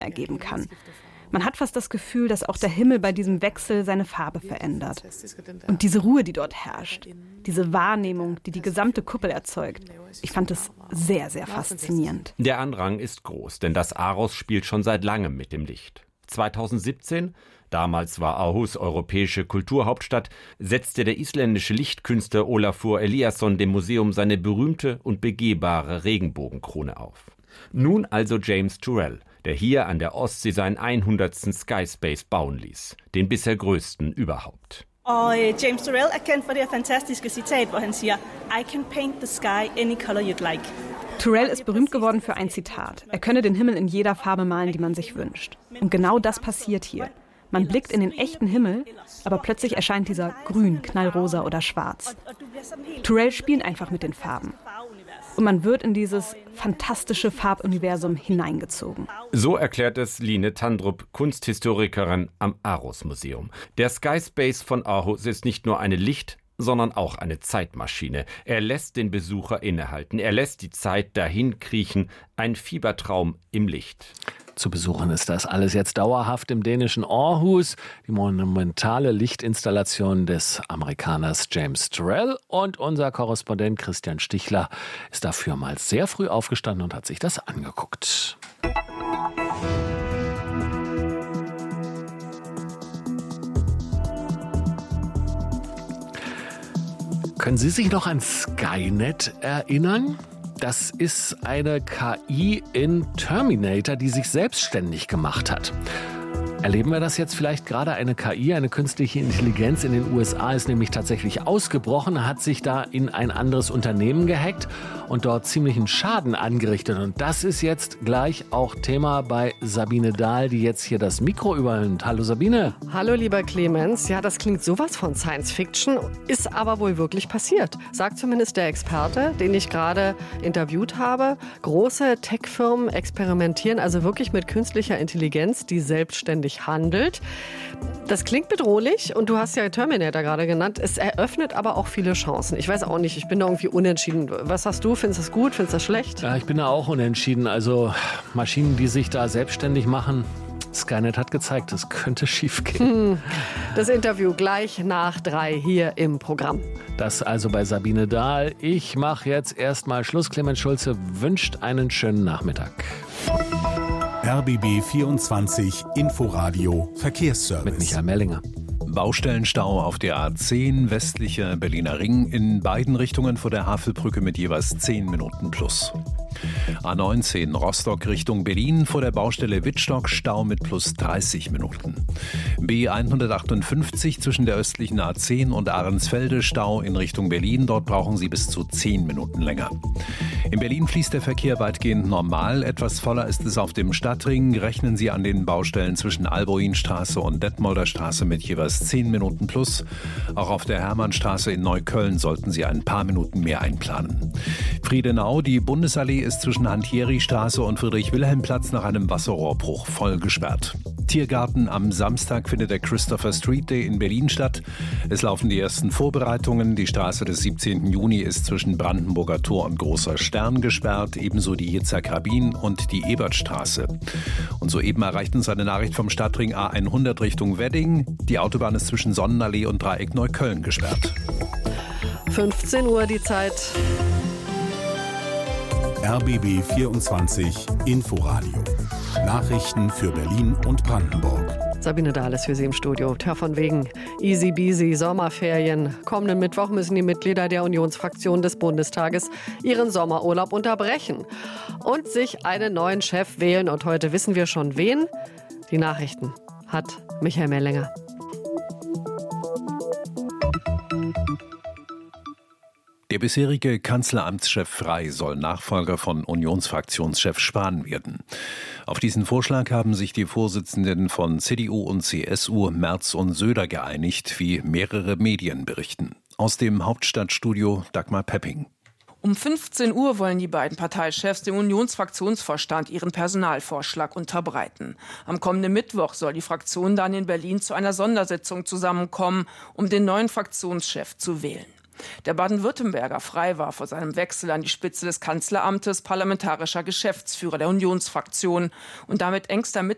ergeben kann. Man hat fast das Gefühl, dass auch der Himmel bei diesem Wechsel seine Farbe verändert. Und diese Ruhe, die dort herrscht, diese Wahrnehmung, die die gesamte Kuppel erzeugt, ich fand es sehr, sehr faszinierend. Der Andrang ist groß, denn das Aros spielt schon seit langem mit dem Licht. 2017, damals war Aarhus europäische Kulturhauptstadt, setzte der isländische Lichtkünstler Ólafur Eliasson dem Museum seine berühmte und begehbare Regenbogenkrone auf. Nun also James Turrell, der hier an der Ostsee seinen 100. Skyspace bauen ließ, den bisher größten überhaupt. James Turrell er kendt for det fantastiske Zitat, hvor han siger, I can paint the sky any color you'd like. Turrell ist berühmt geworden für ein Zitat. Er könne den Himmel in jeder Farbe malen, die man sich wünscht. Und genau das passiert hier. Man blickt in den echten Himmel, aber plötzlich erscheint dieser grün, knallrosa oder schwarz. Turrell spielt einfach mit den Farben. Und man wird in dieses fantastische Farbuniversum hineingezogen. So erklärt es Line Tandrup, Kunsthistorikerin am Aros-Museum. Der Skyspace von Aarhus ist nicht nur eine Licht-, sondern auch eine Zeitmaschine. Er lässt den Besucher innehalten. Er lässt die Zeit dahin kriechen. Ein Fiebertraum im Licht. Zu besuchen ist das alles jetzt dauerhaft im dänischen Aarhus. Die monumentale Lichtinstallation des Amerikaners James Turrell. Und unser Korrespondent Christian Stichler ist dafür mal sehr früh aufgestanden und hat sich das angeguckt. Können Sie sich noch an Skynet erinnern? Das ist eine KI in Terminator, die sich selbstständig gemacht hat. Erleben wir das jetzt vielleicht gerade? Eine KI, eine künstliche Intelligenz in den USA ist nämlich tatsächlich ausgebrochen, hat sich da in ein anderes Unternehmen gehackt und dort ziemlichen Schaden angerichtet. Und das ist jetzt gleich auch Thema bei Sabine Dahl, die jetzt hier das Mikro übernimmt. Hallo Sabine. Hallo lieber Clemens. Ja, das klingt sowas von Science Fiction, ist aber wohl wirklich passiert. Sagt zumindest der Experte, den ich gerade interviewt habe. Große Tech-Firmen experimentieren also wirklich mit künstlicher Intelligenz, die selbstständig handelt. Das klingt bedrohlich und du hast ja Terminator gerade genannt. Es eröffnet aber auch viele Chancen. Ich weiß auch nicht, ich bin da irgendwie unentschieden. Was sagst du? Findest du das gut? Findest du das schlecht? Ja, ich bin da auch unentschieden. Also Maschinen, die sich da selbstständig machen, Skynet hat gezeigt, es könnte schief gehen. Das Interview gleich nach 3 hier im Programm. Das also bei Sabine Dahl. Ich mache jetzt erstmal Schluss. Clemens Schulze wünscht einen schönen Nachmittag. RBB 24 Inforadio Verkehrsservice. Mit Michael Mellinger. Baustellenstau auf der A10 westlicher Berliner Ring in beiden Richtungen vor der Havelbrücke mit jeweils 10 Minuten plus. A19 Rostock Richtung Berlin vor der Baustelle Wittstock Stau mit plus 30 Minuten. B158 zwischen der östlichen A10 und Ahrensfelde Stau in Richtung Berlin. Dort brauchen Sie bis zu 10 Minuten länger. In Berlin fließt der Verkehr weitgehend normal. Etwas voller ist es auf dem Stadtring. Rechnen Sie an den Baustellen zwischen Alboinstraße und Detmolder Straße mit jeweils 10 Minuten plus. Auch auf der Hermannstraße in Neukölln sollten Sie ein paar Minuten mehr einplanen. Friedenau, die Bundesallee ist zwischen Hantieri-Straße und Friedrich-Wilhelm-Platz nach einem Wasserrohrbruch voll gesperrt. Tiergarten am Samstag findet der Christopher Street Day in Berlin statt. Es laufen die ersten Vorbereitungen. Die Straße des 17. Juni ist zwischen Brandenburger Tor und Großer Stern gesperrt, ebenso die Yitzhak Rabin und die Ebertstraße. Und soeben erreicht uns eine Nachricht vom Stadtring A100 Richtung Wedding. Die Autobahn ist zwischen Sonnenallee und Dreieck Neukölln gesperrt. 15 Uhr die Zeit. RBB 24 Inforadio. Nachrichten für Berlin und Brandenburg. Sabine Dahl ist für Sie im Studio. Tja, von wegen easy peasy Sommerferien. Kommenden Mittwoch müssen die Mitglieder der Unionsfraktion des Bundestages ihren Sommerurlaub unterbrechen und sich einen neuen Chef wählen. Und heute wissen wir schon wen. Die Nachrichten hat Michael Mellinger. Der bisherige Kanzleramtschef Frey soll Nachfolger von Unionsfraktionschef Spahn werden. Auf diesen Vorschlag haben sich die Vorsitzenden von CDU und CSU, Merz und Söder, geeinigt, wie mehrere Medien berichten. Aus dem Hauptstadtstudio Dagmar Pepping. Um 15 Uhr wollen die beiden Parteichefs dem Unionsfraktionsvorstand ihren Personalvorschlag unterbreiten. Am kommenden Mittwoch soll die Fraktion dann in Berlin zu einer Sondersitzung zusammenkommen, um den neuen Fraktionschef zu wählen. Der Baden-Württemberger Frey war vor seinem Wechsel an die Spitze des Kanzleramtes parlamentarischer Geschäftsführer der Unionsfraktion und damit engster